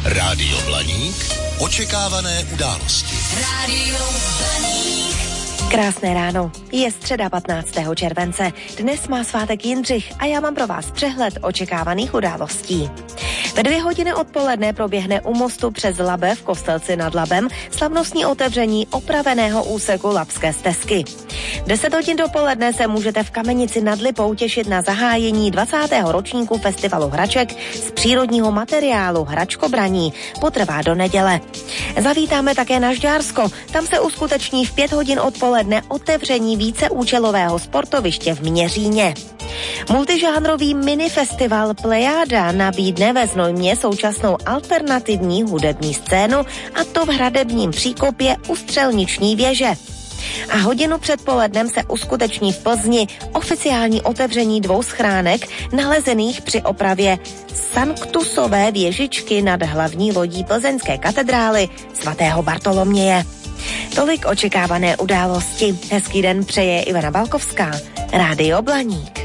Rádio Blaník. Očekávané události. Rádio Blaník. Krásné ráno. Je středa 15. července. Dnes má svátek Jindřich a já mám pro vás přehled očekávaných událostí. Ve 2 hodiny odpoledne proběhne u mostu přes Labe v Kostelci nad Labem slavnostní otevření opraveného úseku Labské stezky. V 10 hodin dopoledne se můžete v Kamenici nad Lipou těšit na zahájení 20. ročníku festivalu hraček z přírodního materiálu Hračkobraní. Potrvá do neděle. Zavítáme také na Žďársko. Tam se uskuteční v 5 hodin odpoledne otevření víceúčelového sportoviště v Měříně. Multižánrový minifestival Plejáda nabídne ve Znojmě současnou alternativní hudební scénu, a to v hradebním příkopě u Střelniční věže. A hodinu před polednem se uskuteční v Plzni oficiální otevření 2 schránek nalezených při opravě Sanktusové věžičky nad hlavní lodí plzeňské katedrály svatého Bartoloměje. Tolik očekávané události. Hezký den přeje Ivana Balkovská. Rádio Blaník.